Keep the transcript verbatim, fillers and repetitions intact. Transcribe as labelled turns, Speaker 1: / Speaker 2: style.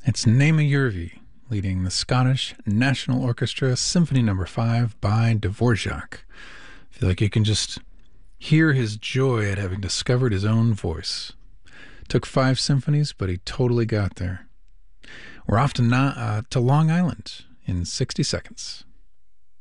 Speaker 1: It's Naima Yervi leading the Scottish National Orchestra Symphony Number five by Dvorak. I feel like you can just hear his joy at having discovered his own voice. Took five symphonies, but he totally got there. We're off to, Na- uh, to Long Island in sixty seconds.